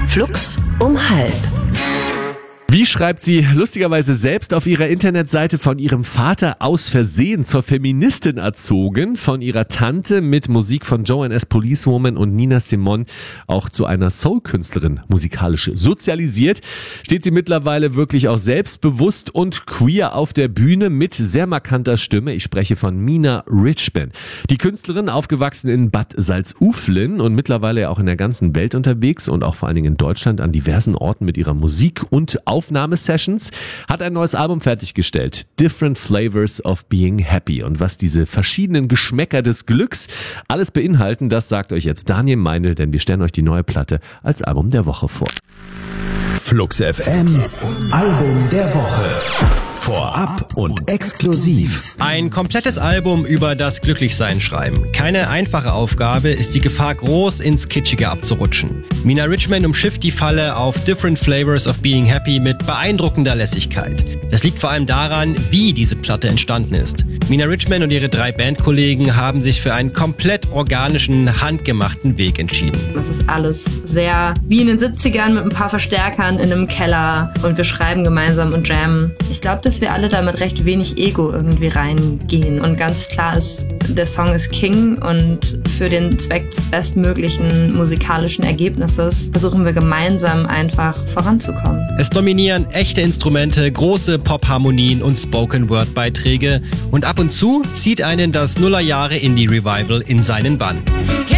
Flux um 12:30. Wie schreibt sie lustigerweise selbst auf ihrer Internetseite: von ihrem Vater aus Versehen zur Feministin erzogen, von ihrer Tante mit Musik von Joanne S. Policewoman und Nina Simone auch zu einer Soul-Künstlerin musikalisch sozialisiert, steht sie mittlerweile wirklich auch selbstbewusst und queer auf der Bühne mit sehr markanter Stimme. Ich spreche von Mina Richman. Die Künstlerin, aufgewachsen in Bad Salzuflen und mittlerweile auch in der ganzen Welt unterwegs und auch vor allen Dingen in Deutschland an diversen Orten mit ihrer Musik und Aufnahmesessions, hat ein neues Album fertiggestellt. Different Flavors of Being Happy. Und was diese verschiedenen Geschmäcker des Glücks alles beinhalten, das sagt euch jetzt Daniel Meinl, denn wir stellen euch die neue Platte als Album der Woche vor. Flux FM, Album der Woche. Vorab und exklusiv. Ein komplettes Album über das Glücklichsein schreiben. Keine einfache Aufgabe, ist die Gefahr groß, ins Kitschige abzurutschen. Mina Richman umschifft die Falle auf Different Flavors of Being Happy mit beeindruckender Lässigkeit. Das liegt vor allem daran, wie diese Platte entstanden ist. Mina Richman und ihre 3 Bandkollegen haben sich für einen komplett organischen, handgemachten Weg entschieden. Das ist alles sehr wie in den 70ern mit ein paar Verstärkern in einem Keller und wir schreiben gemeinsam und jammen. Ich glaube, dass wir alle da mit recht wenig Ego irgendwie reingehen. Und ganz klar ist, der Song ist King und für den Zweck des bestmöglichen musikalischen Ergebnisses versuchen wir gemeinsam einfach voranzukommen. Es dominieren echte Instrumente, große Pop-Harmonien und Spoken-Word-Beiträge und ab und zu zieht einen das Nullerjahre-Indie-Revival in seinen Bann.